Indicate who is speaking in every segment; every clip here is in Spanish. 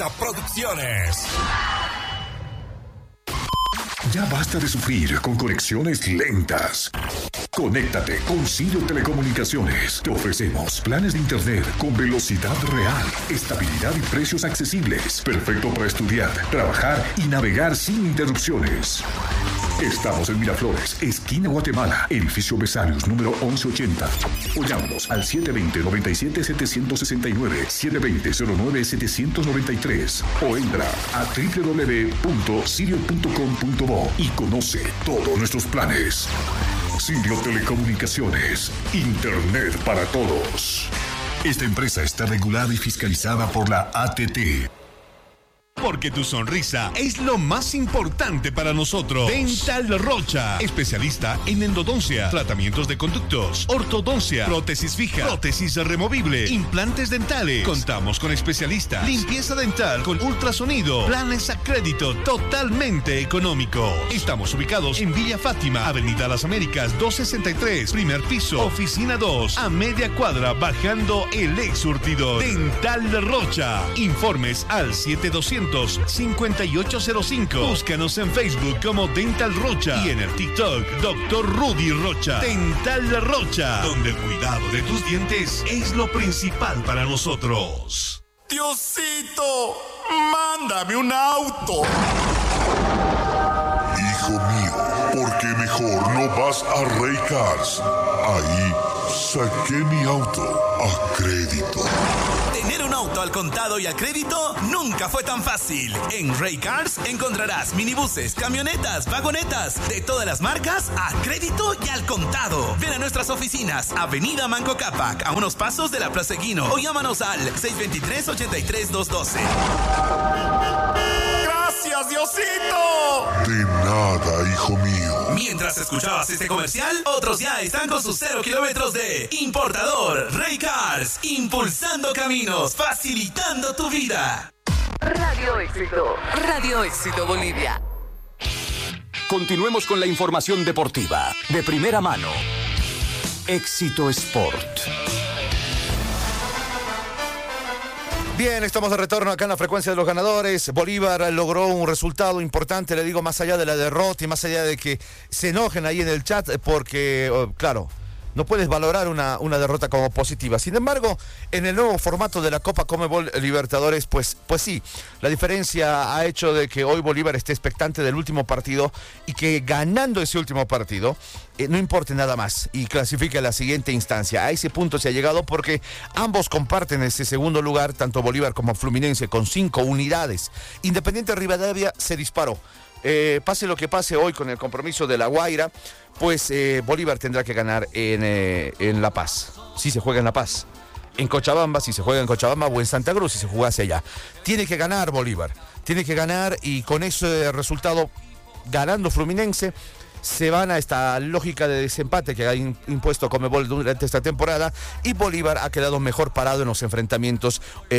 Speaker 1: Mexa Producciones.
Speaker 2: Ya basta de sufrir con conexiones lentas. Conéctate con Sirio Telecomunicaciones. Te ofrecemos planes de internet con velocidad real, estabilidad y precios accesibles. Perfecto para estudiar, trabajar y navegar sin interrupciones. Estamos en Miraflores, esquina Guatemala, edificio Besarios, número 1180. O llámanos al 720-97-769, 720-09-793. O entra a www.sirio.com.bo y conoce todos nuestros planes. Sirio Telecomunicaciones, Internet para todos. Esta empresa está regulada y fiscalizada por la ATT.
Speaker 3: Porque tu sonrisa es lo más importante para nosotros. Dental Rocha, especialista en endodoncia, tratamientos de conductos, ortodoncia, prótesis fija, prótesis removible, implantes dentales. Contamos con especialista, limpieza dental con ultrasonido, planes a crédito totalmente económico. Estamos ubicados en Villa Fátima, Avenida Las Américas 263, primer piso, oficina 2, a media cuadra, bajando el ex surtidor. Dental Rocha. Informes al 7805. Búscanos en Facebook como Dental Rocha y en el TikTok Dr. Rudy Rocha. Dental Rocha, donde el cuidado de tus dientes es lo principal para nosotros.
Speaker 1: Diosito, mándame un auto.
Speaker 4: Hijo mío, ¿por qué mejor no vas a Ray Cars? Ahí saqué mi auto a crédito.
Speaker 1: Tener un auto al contado y a crédito nunca fue tan fácil. En Ray Cars encontrarás minibuses, camionetas, vagonetas de todas las marcas a crédito y al contado. Ven a nuestras oficinas, Avenida Manco Cápac, a unos pasos de la Plaza Eguino, o llámanos al 623-83212. ¡Gracias, Diosito!
Speaker 4: De nada, hijo mío.
Speaker 1: Mientras escuchabas este comercial, otros ya están con sus 0 kilómetros de importador. Ray Cars, impulsando caminos, facilitando tu vida.
Speaker 5: Radio Éxito Bolivia.
Speaker 6: Continuemos con la información deportiva de primera mano. Éxito Sport.
Speaker 7: Bien, estamos de retorno acá en la frecuencia de los ganadores. Bolívar logró un resultado importante, le digo, más allá de la derrota y más allá de que se enojen ahí en el chat, porque, claro, no puedes valorar una derrota como positiva. Sin embargo, en el nuevo formato de la Copa Conmebol Libertadores, pues sí, la diferencia ha hecho de que hoy Bolívar esté expectante del último partido y que ganando ese último partido, no importe nada más y clasifique a la siguiente instancia. A ese punto se ha llegado porque ambos comparten ese segundo lugar, tanto Bolívar como Fluminense, con 5 unidades. Independiente Rivadavia se disparó. Pase lo que pase hoy con el compromiso de La Guaira, pues Bolívar tendrá que ganar en La Paz, si se juega en La Paz. En Cochabamba, si se juega en Cochabamba, o en Santa Cruz, si se jugase allá. Tiene que ganar Bolívar, tiene que ganar, y con ese resultado, ganando Fluminense, se van a esta lógica de desempate que ha impuesto Conmebol durante esta temporada, y Bolívar ha quedado mejor parado en los enfrentamientos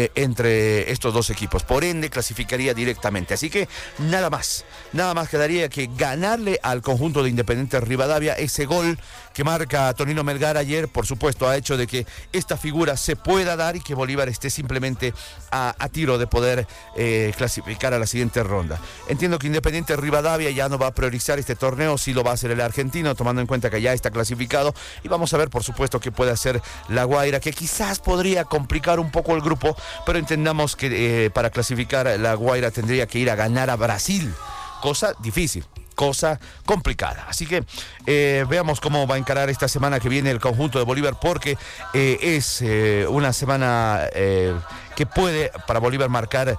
Speaker 7: entre estos dos equipos. Por ende, clasificaría directamente. Así que nada más quedaría que ganarle al conjunto de Independiente Rivadavia. Ese gol que marca Tonino Melgar ayer, por supuesto, ha hecho de que esta figura se pueda dar y que Bolívar esté simplemente a tiro de poder clasificar a la siguiente ronda. Entiendo que Independiente Rivadavia ya no va a priorizar este torneo, sí lo va a hacer el argentino, tomando en cuenta que ya está clasificado, y vamos a ver, por supuesto, qué puede hacer La Guaira, que quizás podría complicar un poco el grupo, pero entendamos que para clasificar La Guaira tendría que ir a ganar a Brasil, cosa difícil, cosa complicada. Así que veamos cómo va a encarar esta semana que viene el conjunto de Bolívar, porque es una semana que puede para Bolívar marcar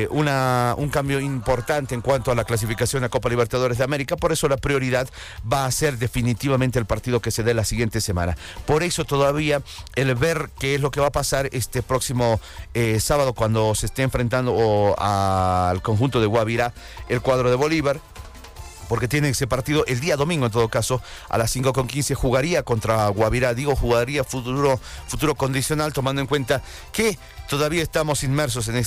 Speaker 7: un cambio importante en cuanto a la clasificación a Copa Libertadores de América. Por eso la prioridad va a ser definitivamente el partido que se dé la siguiente semana. Por eso todavía el ver qué es lo que va a pasar este próximo sábado, cuando se esté enfrentando al conjunto de Guavirá, el cuadro de Bolívar, porque tiene ese partido el día domingo, en todo caso, a las 5:15 jugaría contra Guavirá. Digo, jugaría futuro condicional, tomando en cuenta que todavía estamos inmersos en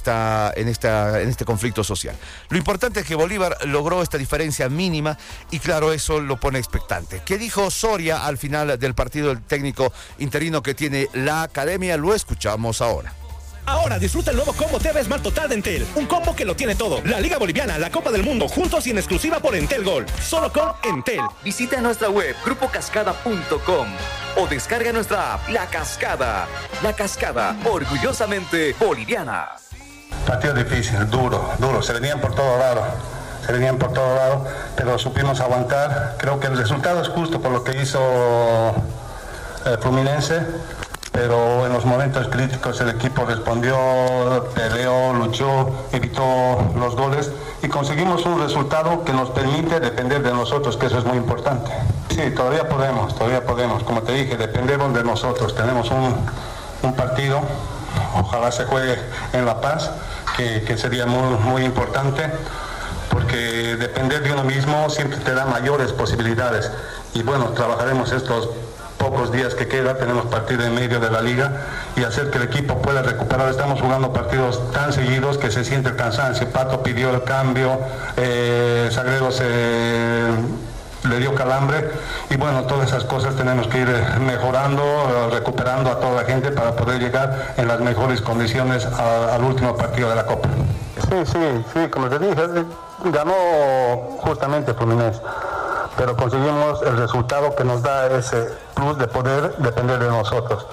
Speaker 7: este conflicto social. Lo importante es que Bolívar logró esta diferencia mínima y, claro, eso lo pone expectante. ¿Qué dijo Soria al final del partido, el técnico interino que tiene la academia? Lo escuchamos ahora.
Speaker 8: Ahora disfruta el nuevo combo TV Smart Total de Entel. Un combo que lo tiene todo. La Liga Boliviana, la Copa del Mundo, juntos y en exclusiva por Entel Gold. Solo con Entel.
Speaker 6: Visita nuestra web grupocascada.com o descarga nuestra app La Cascada. La Cascada, orgullosamente boliviana.
Speaker 9: Partido difícil, duro. Se venían por todo lado, pero supimos aguantar. Creo que el resultado es justo por lo que hizo Fluminense, pero en los momentos críticos el equipo respondió, peleó, luchó, evitó los goles y conseguimos un resultado que nos permite depender de nosotros, que eso es muy importante. Sí, todavía podemos, como te dije, dependemos de nosotros. Tenemos un partido, ojalá se juegue en La Paz, que sería muy importante, porque depender de uno mismo siempre te da mayores posibilidades. Y bueno, trabajaremos estos pocos días que queda, tenemos partido en medio de la liga, y hacer que el equipo pueda recuperar. Estamos jugando partidos tan seguidos que se siente el cansancio. Pato pidió el cambio, Sagredo le dio calambre, y bueno, todas esas cosas tenemos que ir mejorando, recuperando a toda la gente para poder llegar en las mejores condiciones al último partido de la Copa. Sí, como te dije, ganó justamente Fluminense, pero conseguimos el resultado que nos da ese plus de poder depender de nosotros.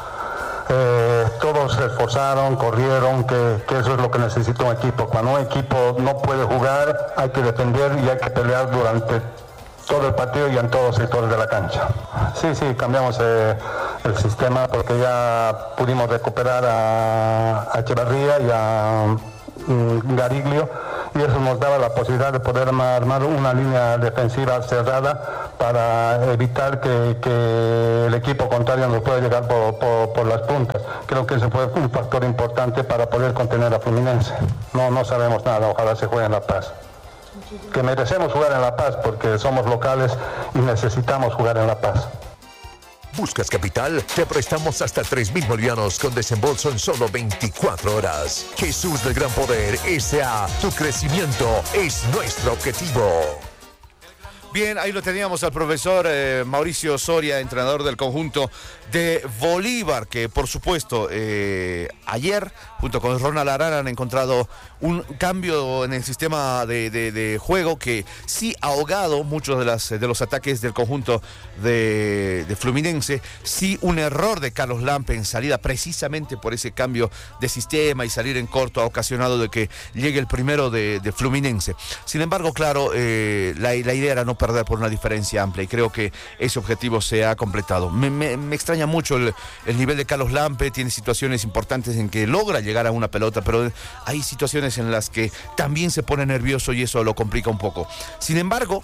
Speaker 9: Todos se esforzaron, corrieron, que eso es lo que necesita un equipo. Cuando un equipo no puede jugar, hay que defender y hay que pelear durante todo el partido y en todos los sectores de la cancha. Sí, cambiamos el sistema porque ya pudimos recuperar a Echevarría y a Gariglio, y eso nos daba la posibilidad de poder armar una línea defensiva cerrada para evitar que el equipo contrario nos pueda llegar por las puntas. Creo que ese fue un factor importante para poder contener a Fluminense. No sabemos nada, ojalá se juegue en La Paz. Que merecemos jugar en La Paz porque somos locales y necesitamos jugar en La Paz.
Speaker 10: ¿Buscas capital? Te prestamos hasta 3.000 bolivianos con desembolso en solo 24 horas. Jesús del Gran Poder S.A. Tu crecimiento es nuestro objetivo.
Speaker 7: Bien, ahí lo teníamos al profesor Mauricio Soria, entrenador del conjunto de Bolívar, que por supuesto ayer, junto con Ronald Arana, han encontrado un cambio en el sistema de juego que sí ha ahogado muchos de los ataques del conjunto de Fluminense. Sí, un error de Carlos Lampe en salida, precisamente por ese cambio de sistema y salir en corto ha ocasionado de que llegue el primero de Fluminense. Sin embargo, claro, la idea era no perder por una diferencia amplia, y creo que ese objetivo se ha completado. Me extraña mucho el nivel de Carlos Lampe. Tiene situaciones importantes en que logra llegar a una pelota, pero hay situaciones en las que también se pone nervioso y eso lo complica un poco. Sin embargo,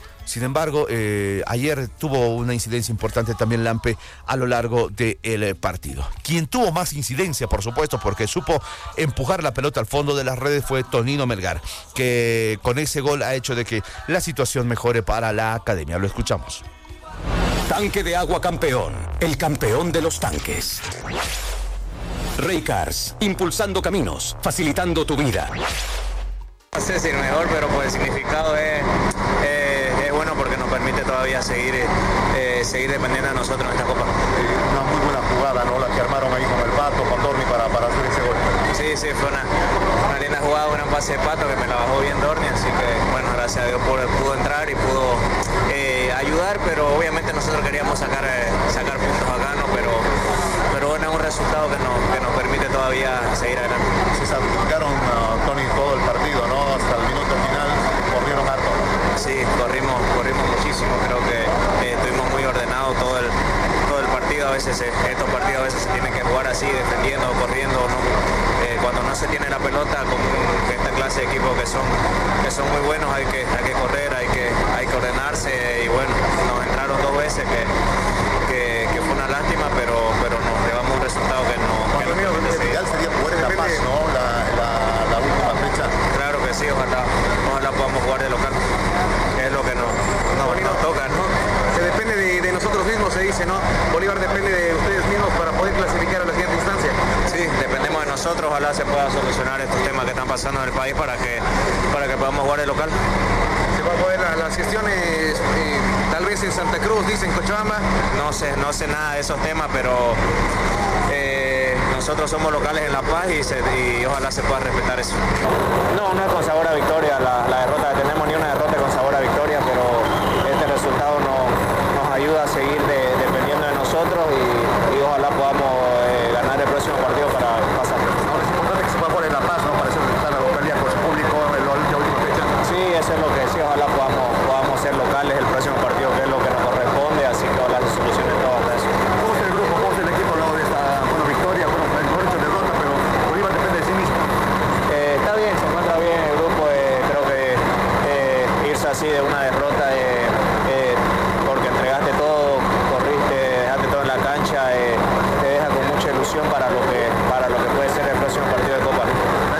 Speaker 7: ayer tuvo una incidencia importante también Lampe a lo largo del partido. Quien tuvo más incidencia, por supuesto, porque supo empujar la pelota al fondo de las redes, fue Tonino Melgar, que con ese gol ha hecho de que la situación mejore para la academia. Lo escuchamos.
Speaker 6: Tanque de agua campeón, el campeón de los tanques. Raycars, impulsando caminos, facilitando tu vida.
Speaker 11: No sé si el mejor, pero pues el significado es bueno porque nos permite todavía seguir dependiendo de nosotros en esta Copa.
Speaker 9: Una muy buena jugada, ¿no? La que armaron ahí con el Pato, con Dorni para hacer ese gol.
Speaker 11: Sí, fue una linda jugada, un pase de Pato que me la bajó bien Dorni, así que bueno, gracias a Dios pudo entrar y pudo ayudar, pero obviamente nosotros queríamos sacar puntos acá, ¿no? Pero bueno, es un resultado que nos permite todavía seguir adelante.
Speaker 9: Se sacrificaron, Tony, todo el partido, ¿no? Hasta el minuto final, corrieron harto.
Speaker 11: Sí, corrimos muchísimo, creo que estuvimos muy ordenados todo el partido. A veces estos partidos a veces se tienen que jugar así, defendiendo, corriendo, ¿no? Cuando no se tiene la pelota, con esta clase de equipos que son muy buenos, hay que correr, hay que ordenarse, y bueno, nos entraron 2 veces que fue una lástima, pero nos llevamos un resultado que no.
Speaker 9: Lo ideal sería jugar en La Paz, ¿no? La última fecha.
Speaker 11: Claro que sí, ojalá podamos jugar de local, que es lo que nos toca, ¿no?
Speaker 12: Se depende de nosotros mismos, se dice, ¿no? Bolívar depende de ustedes mismos para poder clasificar a la siguiente instancia.
Speaker 11: Sí, dependemos de nosotros, ojalá se pueda solucionar estos temas que están pasando en el país para que podamos jugar de local.
Speaker 12: ¿Se va a poder las gestiones tal vez en Santa Cruz, dicen Cochabamba?
Speaker 11: No sé nada de esos temas, pero nosotros somos locales en La Paz y ojalá se pueda respetar eso. No es con sabor a victoria la derrota que tenemos, ni una derrota con sabor a victoria, pero este resultado nos ayuda a seguir dependiendo de nosotros y ojalá podamos ganar el próximo partido para pasar.
Speaker 12: Ahora es importante que se pueda jugar en La Paz, ¿no? Para hacer la localidad con su público en la última fecha.
Speaker 11: Sí, eso es lo que sí, ojalá podamos ser locales el próximo partido, que es lo que nos corresponde, así que ojalá se solucione todo hasta eso.
Speaker 12: ¿Cómo está el grupo? ¿Cómo está el equipo al lado de esta victoria? Bueno, mejor dicho, derrota, pero Bolívar depende de sí mismo.
Speaker 11: Está bien, se encuentra bien el grupo, creo que irse así de una derrota porque entregaste todo, corriste, dejaste todo en la cancha, te deja con mucha ilusión para lo que puede ser el próximo partido de Copa.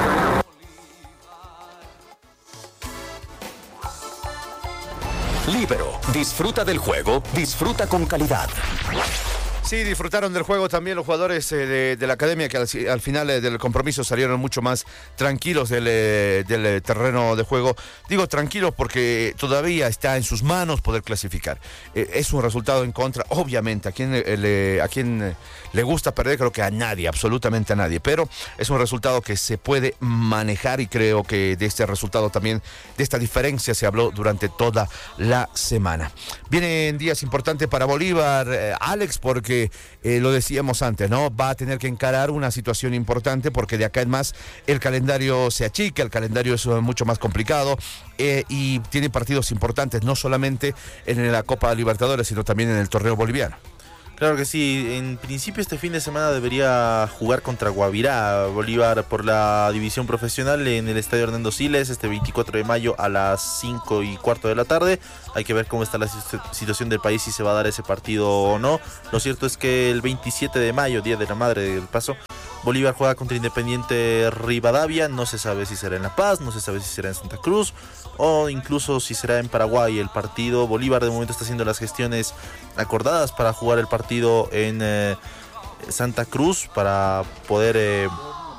Speaker 13: Líbero, disfruta del juego, disfruta con calidad.
Speaker 7: Sí, disfrutaron del juego también los jugadores de la academia, que al final del compromiso salieron mucho más tranquilos del terreno de juego. Digo tranquilos porque todavía está en sus manos poder clasificar. Es un resultado en contra, obviamente, a quien le gusta perder, creo que a nadie, absolutamente a nadie, pero es un resultado que se puede manejar y creo que de este resultado también, de esta diferencia se habló durante toda la semana. Vienen días importantes para Bolívar, Alex, porque lo decíamos antes, ¿no? Va a tener que encarar una situación importante porque de acá en más el calendario se achica, el calendario es mucho más complicado y tiene partidos importantes, no solamente en la Copa Libertadores, sino también en el torneo boliviano.
Speaker 14: Claro que sí, en principio este fin de semana debería jugar contra Guavirá, Bolívar por la división profesional en el Estadio Hernando Siles este 24 de mayo a las 5:15 de la tarde. Hay que ver cómo está la situación del país, si se va a dar ese partido o no. Lo cierto es que el 27 de mayo, Día de la Madre del paso, Bolívar juega contra Independiente Rivadavia, no se sabe si será en La Paz, no se sabe si será en Santa Cruz o incluso si será en Paraguay el partido. Bolívar de momento está haciendo las gestiones acordadas para jugar el partido en Santa Cruz para poder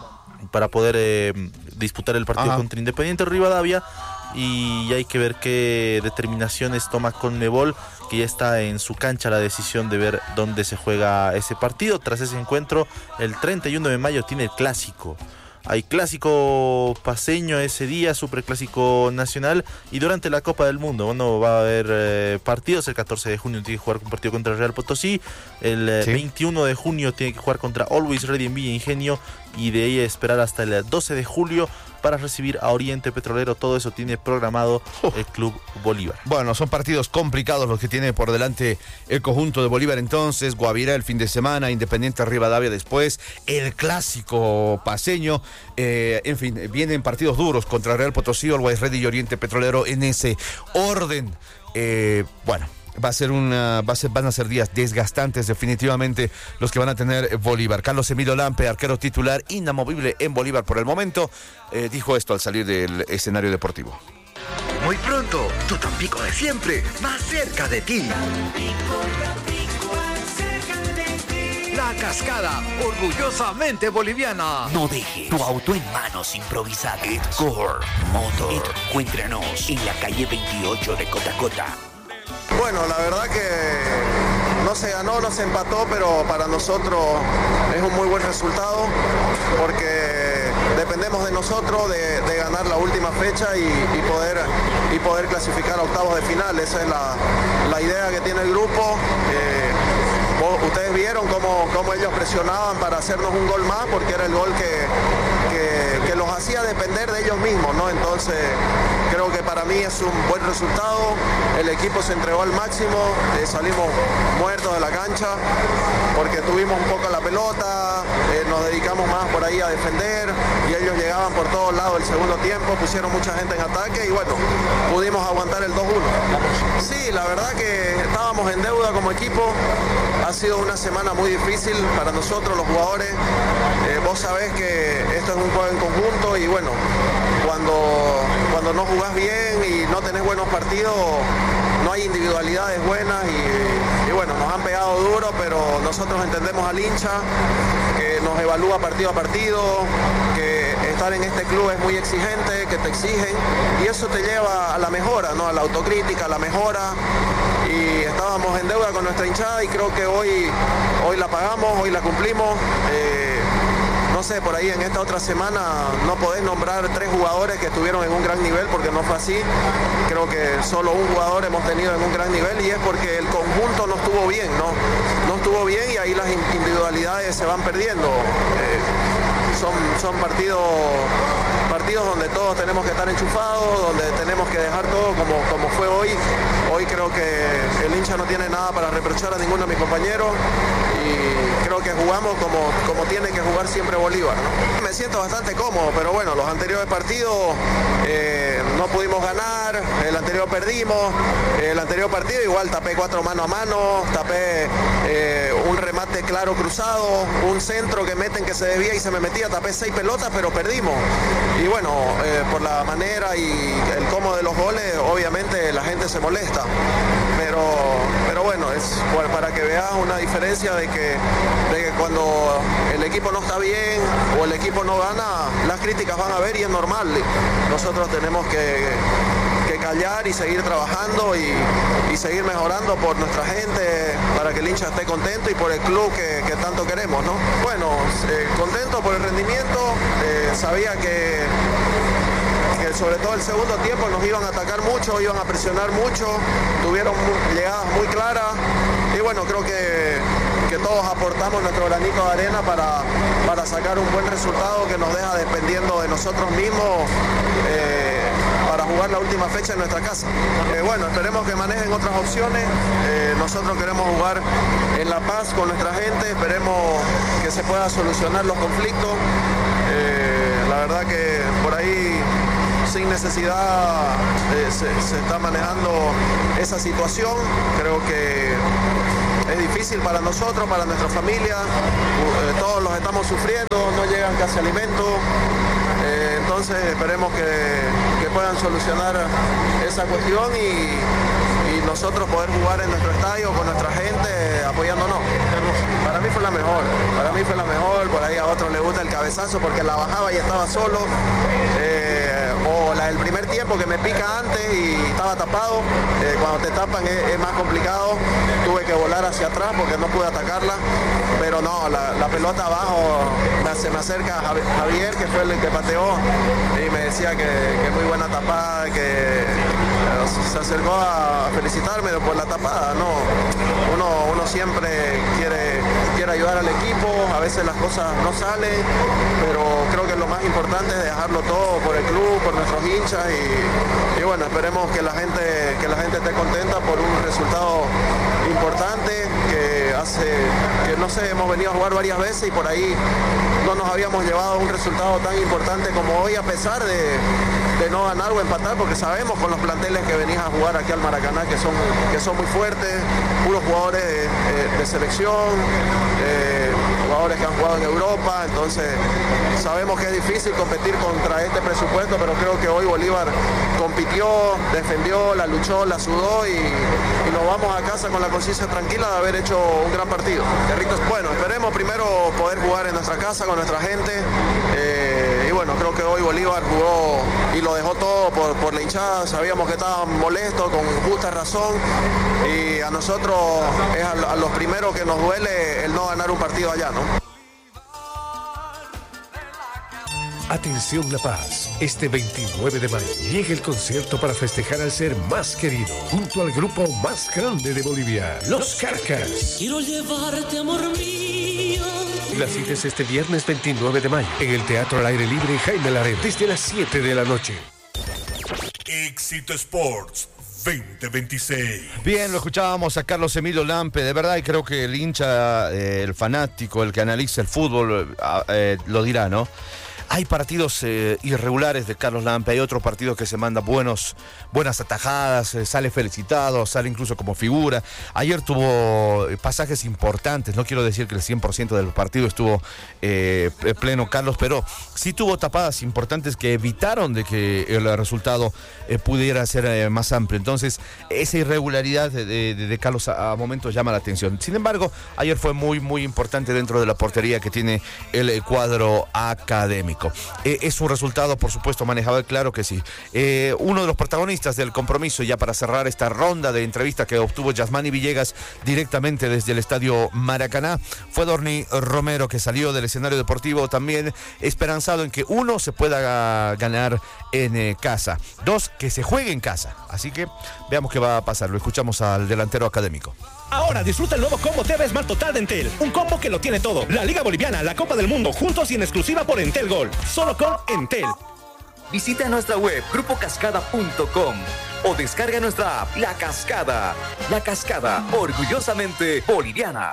Speaker 14: disputar el partido contra Independiente Rivadavia, y hay que ver qué determinaciones toma Conmebol, que ya está en su cancha la decisión de ver dónde se juega ese partido. Tras ese encuentro, el 31 de mayo tiene el clásico. Hay clásico paceño ese día, superclásico nacional, y durante la Copa del Mundo, bueno, va a haber partidos. El 14 de junio tiene que jugar un partido contra el Real Potosí, el 21 de junio tiene que jugar contra Always Ready en Villa Ingenio, y de ahí esperar hasta el 12 de julio para recibir a Oriente Petrolero. Todo eso tiene programado el Club Bolívar.
Speaker 7: Bueno, son partidos complicados los que tiene por delante el conjunto de Bolívar. Entonces, Guavirá el fin de semana, Independiente Rivadavia después, el clásico paceño. En fin, vienen partidos duros contra Real Potosí, Always Ready y Oriente Petrolero en ese orden. Bueno, van a ser días desgastantes definitivamente los que van a tener Bolívar. Carlos Emilio Lampe, arquero titular inamovible en Bolívar por el momento, dijo esto al salir del escenario deportivo.
Speaker 15: Muy pronto, tu Tampico de siempre, más cerca de ti. La Cascada, orgullosamente boliviana.
Speaker 13: No dejes tu auto en manos improvisadas. Edcore Motor. Encuéntranos en la calle 28 de Cotacota.
Speaker 16: Bueno, la verdad que no se ganó, no se empató, pero para nosotros es un muy buen resultado porque dependemos de nosotros de ganar la última fecha y poder clasificar a octavos de final. Esa es la idea que tiene el grupo. Ustedes vieron cómo ellos presionaban para hacernos un gol más, porque era el gol que los hacía depender de ellos mismos, ¿no? Entonces creo que para mí es un buen resultado. El equipo se entregó al máximo, salimos muertos de la cancha porque tuvimos un poco la pelota, nos dedicamos más por ahí a defender y ellos llegaban por todos lados el segundo tiempo, pusieron mucha gente en ataque y bueno, pudimos aguantar el 2-1. Sí, la verdad que estábamos en deuda como equipo. Ha sido una semana muy difícil para nosotros los jugadores. Vos sabés que esto es un juego en conjunto y bueno, cuando no jugás bien y no tenés buenos partidos, no hay individualidades buenas y bueno, nos han pegado duro, pero nosotros entendemos al hincha, que nos evalúa partido a partido, que estar en este club es muy exigente, que te exigen y eso te lleva a la mejora, ¿no? A la autocrítica, a la mejora. Y estábamos en deuda con nuestra hinchada y creo que hoy la pagamos, hoy la cumplimos. no sé, por ahí en esta otra semana no podés nombrar 3 jugadores que estuvieron en un gran nivel, porque no fue así. Creo que solo un jugador hemos tenido en un gran nivel y es porque el conjunto no estuvo bien, no estuvo bien, y ahí las individualidades se van perdiendo. Son partidos donde todos tenemos que estar enchufados, donde tenemos que dejar todo como fue hoy. Hoy creo que el hincha no tiene nada para reprochar a ninguno de mis compañeros y creo que jugamos como tiene que jugar siempre Bolívar, ¿no? Me siento bastante cómodo, pero bueno, los anteriores partidos no pudimos ganar, el anterior perdimos, el anterior partido igual tapé 4 mano a mano, tapé un remate claro cruzado, un centro que meten que se desvía y se me metía, tapé 6 pelotas, pero perdimos. Y bueno, por la manera y el cómo de los goles, obviamente la gente se molesta. Pero bueno, es para que veas una diferencia de que cuando el equipo no está bien o el equipo no gana, las críticas van a haber y es normal. Nosotros tenemos que callar y seguir trabajando y seguir mejorando por nuestra gente, para que el hincha esté contento y por el club que tanto queremos, ¿no? Bueno, contento por el rendimiento, sabía que sobre todo el segundo tiempo nos iban a atacar mucho, iban a presionar mucho, tuvieron llegadas muy claras y bueno, creo que todos aportamos nuestro granito de arena para sacar un buen resultado que nos deja dependiendo de nosotros mismos para jugar la última fecha en nuestra casa. Bueno, esperemos que manejen otras opciones, nosotros queremos jugar en La Paz con nuestra gente, esperemos que se puedan solucionar los conflictos, la verdad que por ahí sin necesidad se está manejando esa situación. Creo que es difícil para nosotros, para nuestra familia, todos los estamos sufriendo, no llegan casi alimentos, entonces esperemos que puedan solucionar esa cuestión y nosotros poder jugar en nuestro estadio con nuestra gente apoyándonos. Para mí fue la mejor, por ahí a otros les gusta el cabezazo porque la bajaba y estaba solo, o el primer tiempo que me pica antes y estaba tapado, cuando te tapan es más complicado, tuve que volar hacia atrás porque no pude atacarla, pero no, la pelota abajo, se me acerca Javier, que fue el que pateó, y me decía que muy buena tapada, que se acercó a felicitarme por la tapada. No, uno siempre quiere ayudar al equipo, a veces las cosas no salen, pero creo que lo más importante es dejarlo todo por el club, por nuestros hinchas y bueno, esperemos que la gente esté contenta por un resultado importante que no sé, hemos venido a jugar varias veces y por ahí no nos habíamos llevado un resultado tan importante como hoy, a pesar de no ganar o empatar, porque sabemos con los planteles que venís a jugar aquí al Maracaná que son muy fuertes, puros jugadores de selección, jugadores que han jugado en Europa, entonces sabemos que es difícil competir contra este presupuesto, pero creo que hoy Bolívar compitió, defendió, la luchó, la sudó y nos vamos a casa con la conciencia tranquila de haber hecho un gran partido. Bueno, esperemos primero poder jugar en nuestra casa con nuestra gente y bueno, creo que hoy Bolívar jugó y lo dejó todo por la hinchada, sabíamos que estaban molestos con justa razón y a nosotros es a los primeros que nos duele el no ganar un partido allá, ¿no?
Speaker 17: Atención La Paz, este 29 de mayo llega el concierto para festejar al ser más querido, junto al grupo más grande de Bolivia, Los Carcas.
Speaker 18: Quiero llevarte, amor mío.
Speaker 17: La cita es este viernes 29 de mayo, en el Teatro al Aire Libre Jaime Laret, desde las 7 de la noche.
Speaker 3: Éxito Sports 2026.
Speaker 7: Bien, lo escuchábamos a Carlos Emilio Lampe, de verdad, y creo que el hincha, el fanático, el que analiza el fútbol, lo dirá, ¿no? Hay partidos irregulares de Carlos Lampe, hay otros partidos que se manda buenas atajadas, sale felicitado, sale incluso como figura. Ayer tuvo pasajes importantes, no quiero decir que el 100% del partido estuvo pleno Carlos, pero sí tuvo tapadas importantes que evitaron de que el resultado pudiera ser más amplio. Entonces, esa irregularidad de Carlos a momentos llama la atención. Sin embargo, ayer fue muy, muy importante dentro de la portería que tiene el cuadro académico. México. Es un resultado, por supuesto, manejable, claro que sí. Uno de los protagonistas del compromiso, ya para cerrar esta ronda de entrevistas que obtuvo Yasmani Villegas directamente desde el estadio Maracaná, fue Dorni Romero, que salió del escenario deportivo también esperanzado en que, uno, se pueda ganar en casa, dos, que se juegue en casa. Así que veamos qué va a pasar. Lo escuchamos al delantero académico.
Speaker 8: Ahora disfruta el nuevo combo TV Smart Total de Entel. Un combo que lo tiene todo. La Liga Boliviana, la Copa del Mundo, juntos y en exclusiva por Entel Gol. Solo con Entel.
Speaker 6: Visita nuestra web grupocascada.com o descarga nuestra app La Cascada. La Cascada, orgullosamente boliviana.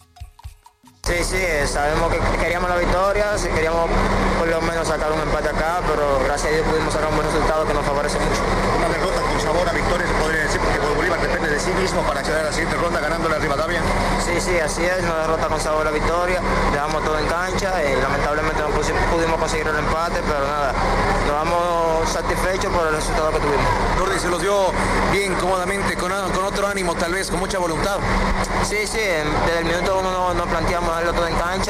Speaker 19: Sí, sabemos que queríamos la victoria, queríamos por lo menos sacar un empate acá, pero gracias a Dios pudimos sacar un buen resultado que nos favorece mucho.
Speaker 12: Una derrota con sabor a victoria, se podría decir, porque Bolívar depende de sí mismo para acceder a la siguiente ronda ganándole a Rivadavia.
Speaker 19: Sí, así es, una derrota con sabor a victoria, dejamos todo en cancha y lamentablemente no pudimos conseguir el empate, pero nada, nos vamos satisfechos por el resultado que tuvimos.
Speaker 12: Jordi se los dio bien, cómodamente, con otro ánimo tal vez, con mucha voluntad.
Speaker 19: Sí, desde el minuto uno no planteamos dejarlo todo en cancha,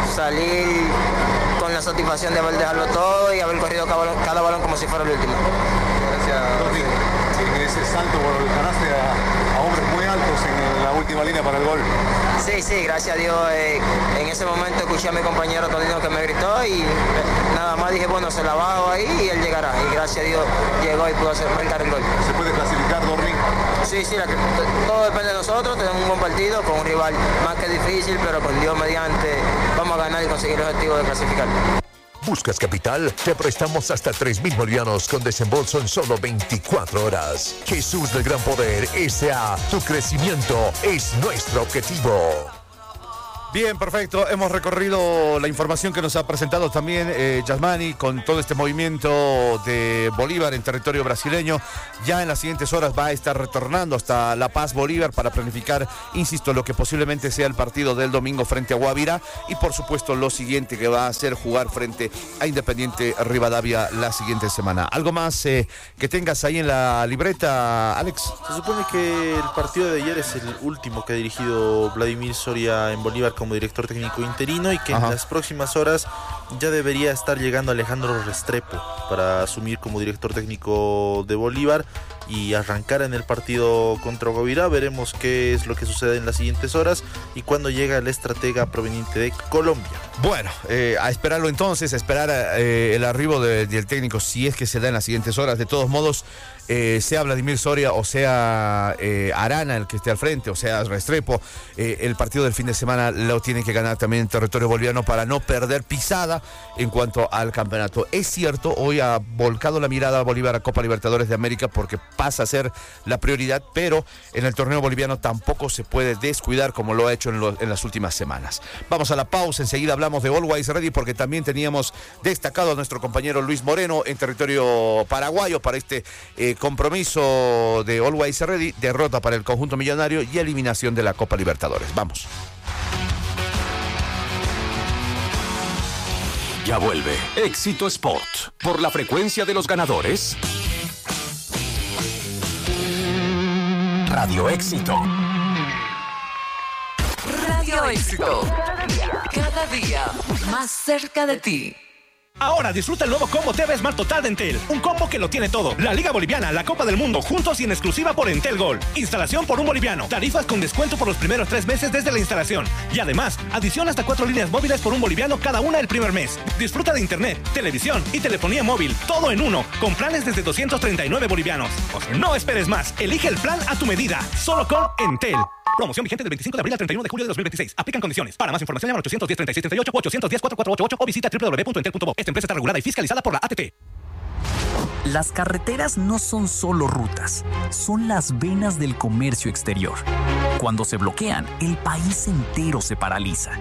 Speaker 19: salir con la satisfacción de haber dejado todo y haber corrido cada balón como si fuera el último.
Speaker 12: Gracias, Jordi. En ese salto ganaste a hombres muy altos en la última línea para el gol.
Speaker 19: Sí, gracias a Dios. En ese momento escuché a mi compañero Todino que me gritó y nada más dije, bueno, se la bajo ahí y él llegará. Y gracias a Dios llegó y pudo marcar el gol.
Speaker 12: ¿Se puede clasificar, Dorni?
Speaker 19: Sí, todo depende de nosotros. Tenemos un buen partido con un rival más que difícil, pero con Dios mediante vamos a ganar y conseguir el objetivo de clasificar.
Speaker 10: ¿Buscas capital? Te prestamos hasta 3.000 bolivianos con desembolso en solo 24 horas. Jesús del Gran Poder S.A. Tu crecimiento es nuestro objetivo.
Speaker 7: Bien, perfecto. Hemos recorrido la información que nos ha presentado también Yasmani con todo este movimiento de Bolívar en territorio brasileño. Ya en las siguientes horas va a estar retornando hasta La Paz, Bolívar, para planificar, insisto, lo que posiblemente sea el partido del domingo frente a Guavirá y, por supuesto, lo siguiente que va a hacer jugar frente a Independiente Rivadavia la siguiente semana. ¿Algo más que tengas ahí en la libreta, Alex?
Speaker 14: Se supone que el partido de ayer es el último que ha dirigido Vladimir Soria en Bolívar como director técnico interino y que en las próximas horas ya debería estar llegando Alejandro Restrepo para asumir como director técnico de Bolívar y arrancar en el partido contra Guavirá. Veremos qué es lo que sucede en las siguientes horas y cuándo llega el estratega proveniente de Colombia.
Speaker 7: Bueno, a esperarlo entonces, a esperar el arribo del técnico, si es que se da en las siguientes horas. De todos modos, sea Vladimir Soria o sea Arana el que esté al frente, o sea Restrepo, el partido del fin de semana lo tiene que ganar también en territorio boliviano para no perder pisada en cuanto al campeonato. Es cierto, hoy ha volcado la mirada a Bolívar a Copa Libertadores de América porque pasa a ser la prioridad, pero en el torneo boliviano tampoco se puede descuidar como lo ha hecho en las últimas semanas. Vamos a la pausa, enseguida hablamos de Always Ready porque también teníamos destacado a nuestro compañero Luis Moreno en territorio paraguayo para este compromiso de Always Ready, derrota para el conjunto millonario y eliminación de la Copa Libertadores. Vamos.
Speaker 20: Ya vuelve Éxito Sport por la frecuencia de los ganadores. Radio Éxito.
Speaker 5: Radio Éxito. Cada día más cerca de ti.
Speaker 8: Ahora disfruta el nuevo combo TV Smart Total de Entel. Un combo que lo tiene todo. La Liga Boliviana, la Copa del Mundo, juntos y en exclusiva por Entel Gol. Instalación por un boliviano. Tarifas con descuento por los primeros 3 meses desde la instalación. Y además, adición hasta 4 líneas móviles por un boliviano cada una el primer mes. Disfruta de internet, televisión y telefonía móvil. Todo en uno. Con planes desde 239 bolivianos. No esperes más. Elige el plan a tu medida. Solo con Entel. Promoción vigente del 25 de abril al 31 de julio de 2026. Aplican condiciones. Para más información llama al 810-3638 o 810-4488 o visita www.entel.bo. Esta empresa está regulada y fiscalizada por la ATT.
Speaker 21: Las carreteras no son solo rutas, son las venas del comercio exterior. Cuando se bloquean, el país entero se paraliza.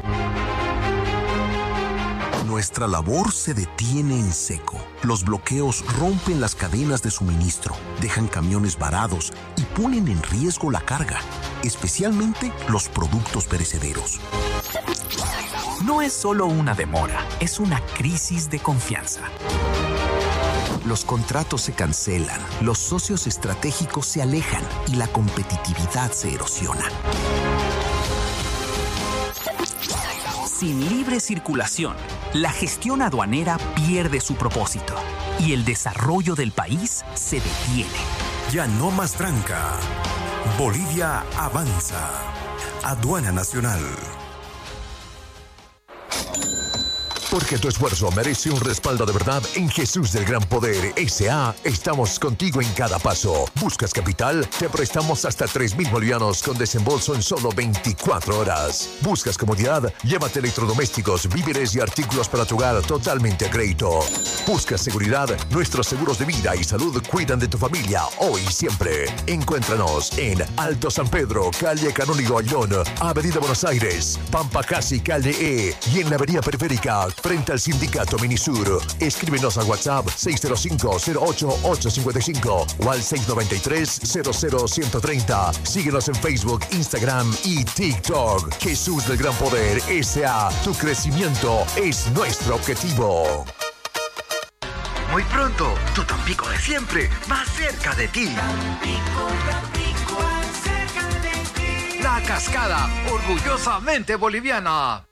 Speaker 22: Nuestra labor se detiene en seco. Los bloqueos rompen las cadenas de suministro, dejan camiones varados y ponen en riesgo la carga, especialmente los productos perecederos.
Speaker 21: No es solo una demora, es una crisis de confianza.
Speaker 22: Los contratos se cancelan, los socios estratégicos se alejan y la competitividad se erosiona.
Speaker 21: Sin libre circulación, la gestión aduanera pierde su propósito y el desarrollo del país se detiene.
Speaker 2: Ya no más tranca. Bolivia avanza. Aduana Nacional.
Speaker 10: Porque tu esfuerzo merece un respaldo de verdad, en Jesús del Gran Poder S.A. estamos contigo en cada paso. ¿Buscas capital? Te prestamos hasta 3.000 bolivianos con desembolso en solo 24 horas. ¿Buscas comodidad? Llévate electrodomésticos, víveres y artículos para tu hogar totalmente a crédito. ¿Buscas seguridad? Nuestros seguros de vida y salud cuidan de tu familia hoy y siempre. Encuéntranos en Alto San Pedro, calle Canónigo Ayllón, Avenida Buenos Aires, Pampa Casi, calle E, y en la avenida periférica frente al Sindicato Minisur. Escríbenos al WhatsApp 605-08855 o al 693-00130. Síguenos en Facebook, Instagram y TikTok. Jesús del Gran Poder S.A. Tu crecimiento es nuestro objetivo.
Speaker 15: Muy pronto, tu Tampico de siempre, más cerca de ti. La Cascada, orgullosamente boliviana.